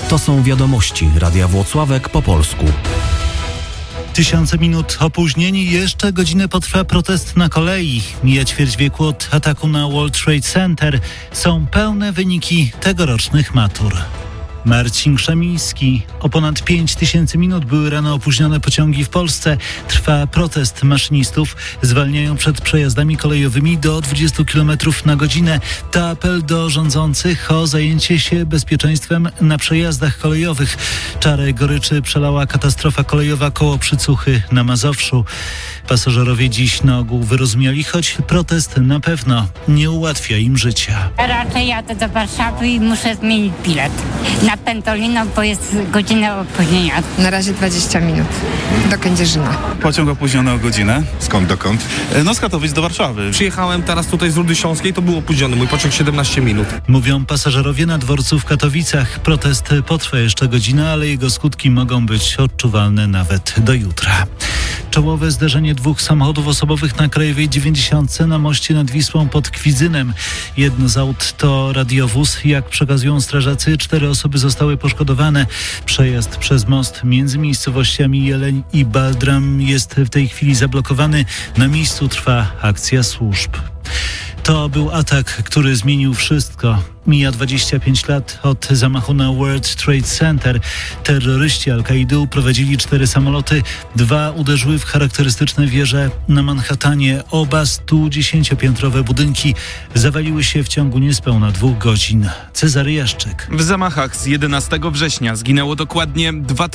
To są wiadomości Radia Włocławek po polsku. Tysiące minut opóźnień i jeszcze godzinę potrwa protest na kolei. Mija ćwierć wieku od ataku na World Trade Center. Są pełne wyniki tegorocznych matur. Marcin Krzemiński. O ponad 5000 minut były rano opóźnione pociągi w Polsce. Trwa protest maszynistów. Zwalniają przed przejazdami kolejowymi do 20 km na godzinę. To apel do rządzących o zajęcie się bezpieczeństwem na przejazdach kolejowych. Czarę goryczy przelała katastrofa kolejowa koło Przycuchy na Mazowszu. Pasażerowie dziś na ogół wyrozumiali, choć protest na pewno nie ułatwia im życia. Raczej jadę do Warszawy i muszę zmienić bilet na Pendolino, bo jest godzina opóźnienia. Na razie 20 minut do Kędzierzyna. Pociąg opóźniony o godzinę. Skąd dokąd? No z Katowic do Warszawy. Przyjechałem teraz tutaj z Rudy Śląskiej, to był opóźniony. Mój pociąg 17 minut. Mówią pasażerowie na dworcu w Katowicach. Protest potrwa jeszcze godzinę, ale jego skutki mogą być odczuwalne nawet do jutra. Czołowe zderzenie dwóch samochodów osobowych na Krajowej 90 na moście nad Wisłą pod Kwidzynem. Jedno z aut to radiowóz. Jak przekazują strażacy, 4 osoby zostały poszkodowane. Przejazd przez most między miejscowościami Jeleń i Baldram jest w tej chwili zablokowany. Na miejscu trwa akcja służb. To był atak, który zmienił wszystko. Mija 25 lat od zamachu na World Trade Center. Terroryści Al-Kaidy uprowadzili 4 samoloty. 2 uderzyły w charakterystyczne wieże na Manhattanie. Oba 110-piętrowe budynki zawaliły się w ciągu niespełna 2 godzin. Cezary Jaszczyk. W zamachach z 11 września zginęło dokładnie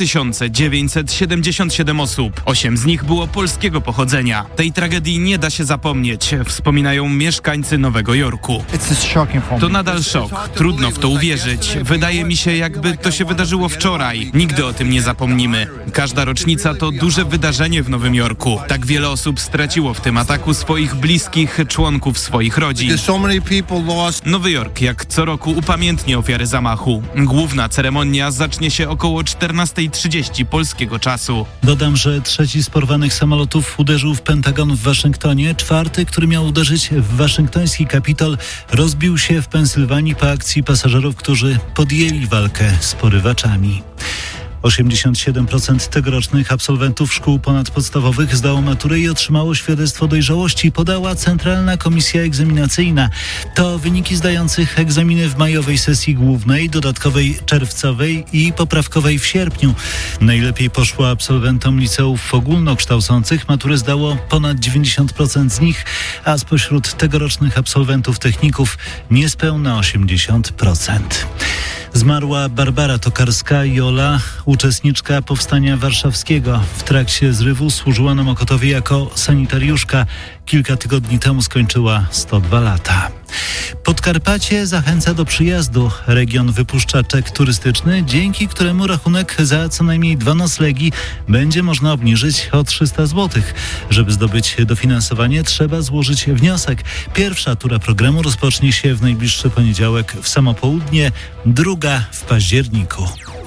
2977 osób. 8 z nich było polskiego pochodzenia. Tej tragedii nie da się zapomnieć, wspominają mieszkańcy Nowego Jorku. To nadal szok. Trudno w to uwierzyć. Wydaje mi się, jakby to się wydarzyło wczoraj. Nigdy o tym nie zapomnimy. Każda rocznica to duże wydarzenie w Nowym Jorku. Tak wiele osób straciło w tym ataku swoich bliskich, członków swoich rodzin. Nowy Jork jak co roku upamiętni ofiary zamachu. Główna ceremonia zacznie się około 14:30 polskiego czasu. Dodam, że 3 z porwanych samolotów uderzył w Pentagon w Waszyngtonie. 4, który miał uderzyć w waszyngtoński Kapitol, rozbił się w Pensylwanii po akcji pasażerów, którzy podjęli walkę z porywaczami. 87% tegorocznych absolwentów szkół ponadpodstawowych zdało maturę i otrzymało świadectwo dojrzałości, podała Centralna Komisja Egzaminacyjna. To wyniki zdających egzaminy w majowej sesji głównej, dodatkowej czerwcowej i poprawkowej w sierpniu. Najlepiej poszło absolwentom liceów ogólnokształcących. Maturę zdało ponad 90% z nich, a spośród tegorocznych absolwentów techników niespełna 80%. Zmarła Barbara Tokarska-Jola, uczestniczka Powstania Warszawskiego. W trakcie zrywu służyła na Mokotowie jako sanitariuszka. Kilka tygodni temu skończyła 102 lata. Podkarpacie zachęca do przyjazdu. Region wypuszcza czek turystyczny, dzięki któremu rachunek za co najmniej 2 noclegi będzie można obniżyć o 300 zł. Żeby zdobyć dofinansowanie, trzeba złożyć wniosek. Pierwsza tura programu rozpocznie się w najbliższy poniedziałek w samo południe, druga w październiku.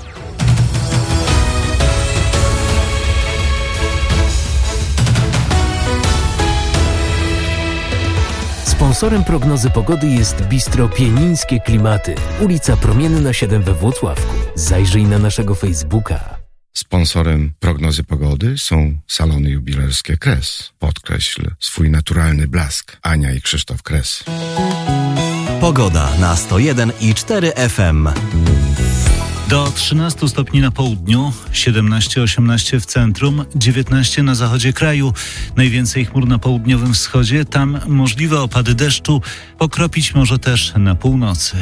Sponsorem prognozy pogody jest Bistro Pienińskie Klimaty. Ulica Promienna 7 we Włocławku. Zajrzyj na naszego Facebooka. Sponsorem prognozy pogody są salony jubilerskie Kres. Podkreśl swój naturalny blask. Ania i Krzysztof Kres. Pogoda na 101,4 FM. Do 13 stopni na południu, 17-18 w centrum, 19 na zachodzie kraju. Najwięcej chmur na południowym wschodzie, tam możliwe opady deszczu, pokropić może też na północy.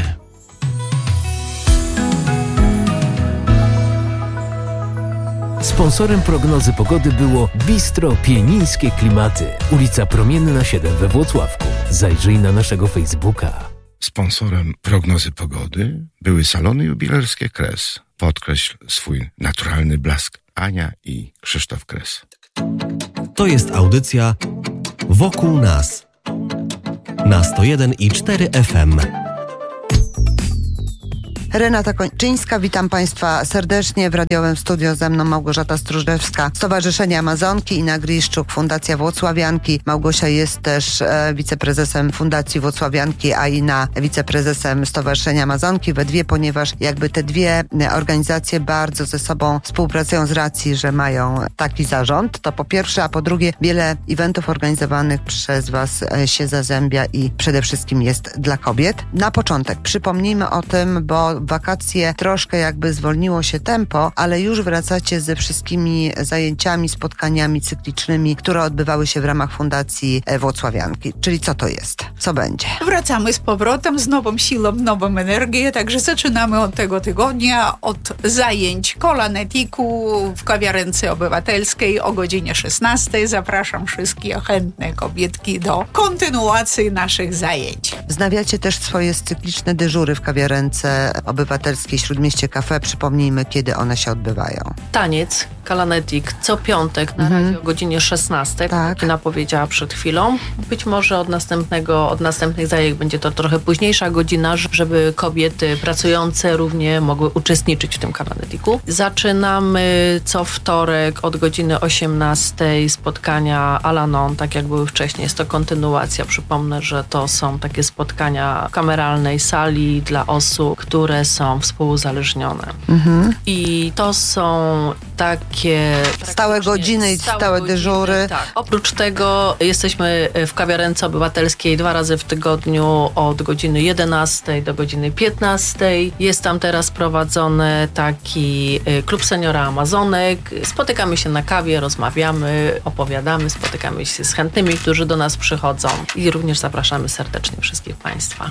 Sponsorem prognozy pogody było Bistro Pienińskie Klimaty. Ulica Promienna 7 we Włocławku. Zajrzyj na naszego Facebooka. Sponsorem prognozy pogody były salony jubilerskie Kres. Podkreśl swój naturalny blask. Ania i Krzysztof Kres. To jest audycja Wokół nas na 101,4 FM. Renata Kończyńska, witam Państwa serdecznie w radiowym studio. Ze mną Małgorzata Stróżewska, Stowarzyszenie Amazonki, Ina Griszczuk, Fundacja Włocławianki. Małgosia jest też wiceprezesem Fundacji Włocławianki, a Ina wiceprezesem Stowarzyszenia Amazonki. We dwie, ponieważ jakby te dwie organizacje bardzo ze sobą współpracują z racji, że mają taki zarząd. To po pierwsze, a po drugie wiele eventów organizowanych przez Was się zazębia i przede wszystkim jest dla kobiet. Na początek przypomnijmy o tym, bo w wakacje troszkę jakby zwolniło się tempo, ale już wracacie ze wszystkimi zajęciami, spotkaniami cyklicznymi, które odbywały się w ramach Fundacji Włocławianki. Czyli co to jest? Co będzie? Wracamy z powrotem, z nową siłą, nową energią, także zaczynamy od tego tygodnia, od zajęć Kolanetiku w kawiarence obywatelskiej o godzinie 16. Zapraszam wszystkie chętne kobietki do kontynuacji naszych zajęć. Wznawiacie też swoje cykliczne dyżury w kawiarence obywatelskiej Śródmieście Cafe. Przypomnijmy, kiedy one się odbywają. Taniec, Kalanetik, co piątek na razie o godzinie 16, tak jak napowiedziała przed chwilą. Być może od następnych zajęć będzie to trochę późniejsza godzina, żeby kobiety pracujące równie mogły uczestniczyć w tym Kalanetiku. Zaczynamy co wtorek od godziny 18 spotkania Alanon, tak jak były wcześniej. Jest to kontynuacja. Przypomnę, że to są takie spotkania w kameralnej sali dla osób, które są współuzależnione. I to są takie stałe godziny i stałe dyżury. Tak. Oprócz tego jesteśmy w kawiarence obywatelskiej 2 razy w tygodniu od godziny 11 do godziny 15. Jest tam teraz prowadzony taki klub seniora Amazonek. Spotykamy się na kawie, rozmawiamy, opowiadamy, spotykamy się z chętnymi, którzy do nas przychodzą i również zapraszamy serdecznie wszystkich Państwa.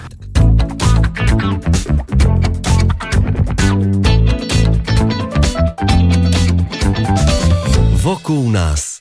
Wokół nas.